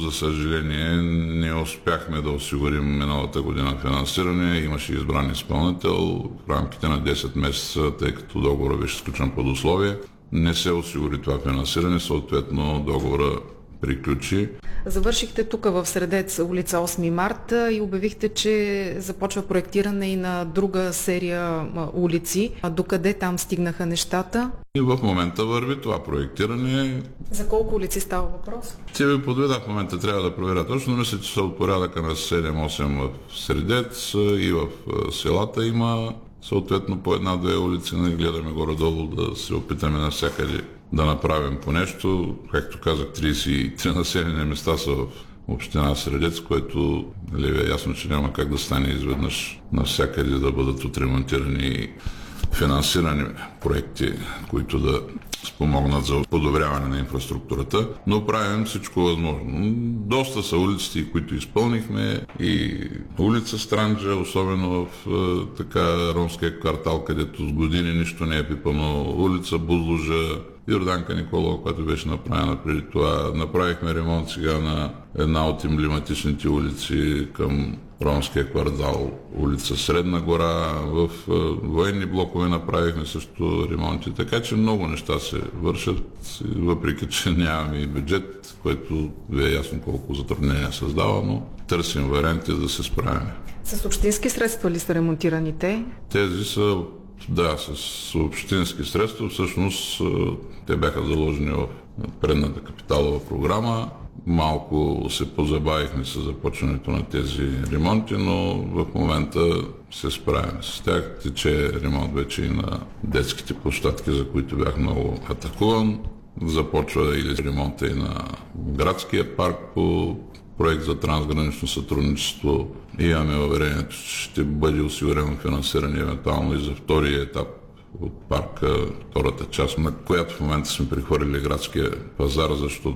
за съжаление, не успяхме да осигурим миналата година финансиране. Имаше избран изпълнител в рамките на 10 месеца, тъй като договорът беше сключен под условие. Не се осигури това финансиране, съответно договора приключи. Завършихте тук в Средец, улица 8 марта и обявихте, че започва проектиране и на друга серия улици. А докъде там стигнаха нещата? И в момента върви това проектиране. За колко улици става въпрос? Ще ви подведа в момента, трябва да проверя точно. Мисля, че са от порядъка на 7-8 в Средец и в селата има съответно по една-две улици. Не гледаме горе-долу да се опитаме навсякъде да направим по нещо. Както казах, 33 населени места са в община Средец, което е ясно, че няма как да стане изведнъж навсякъде да бъдат отремонтирани и финансирани проекти, които да спомогнат за подобряване на инфраструктурата, но правим всичко възможно. Доста са улиците, които изпълнихме, и улица Странджа, особено в така ромския квартал, където с години нищо не е пипано, улица Бузлужа, Йорданка Николова, която беше направена преди това. Направихме ремонт сега на една от емблематичните улици към ромския квартал, улица Средна гора. В военни блокове направихме също ремонти, така че много неща се вършат, въпреки че нямаме и бюджет, което ви е ясно колко затруднения създава, но търсим варианти да се справим. С общински средства ли са ремонтираните? Тези са, да, с общински средства. Всъщност те бяха заложени в предната капиталова програма. Малко се позабавихме с започването на тези ремонти, но в момента се справяме с тях. Тече ремонт вече и на детските площадки, за които бях много атакуван. Започва или ремонта и на градския парк по проект за трансгранично сътрудничество. Имаме уверението, че ще бъде осигурено финансиране евентуално и за втория етап от парка, втората част, на която в момента сме прехвърлили градския пазар, защото